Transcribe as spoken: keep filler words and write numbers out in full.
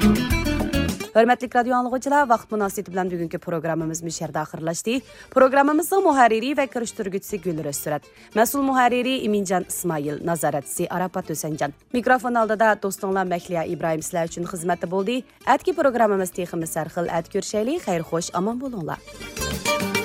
Hörmətli radio anlıqçılar, vaxt münasibəti bilan bugünkü proqramımız müşərdə axırlaşdı. Proqramımızın mühərriri və kirişdirgüçüsü Gülür Özsürət, məsul mühərriri İmincan İsmail, nazarətçisi Arapat Ösəncan. Mikrofon aldida dostunlar Məkliya İbrahim sizlər üçün xidmətdə boldu. Ətki proqramımız teximiz sərxil ət görüşəli, xeyir xoş, aman bolunlar.